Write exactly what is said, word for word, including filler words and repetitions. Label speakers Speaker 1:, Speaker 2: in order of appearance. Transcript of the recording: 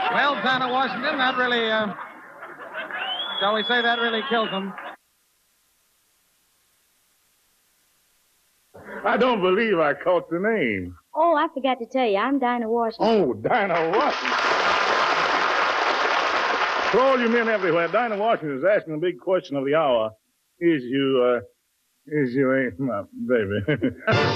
Speaker 1: Well, Dinah Washington, that really, uh, shall we say, that really kills him.
Speaker 2: I don't believe I caught the name.
Speaker 3: Oh, I forgot to tell you, I'm Dinah Washington.
Speaker 2: Oh, Dinah Washington. For all you men everywhere, Dinah Washington is asking the big question of the hour. Is you, uh, is you ain't my baby?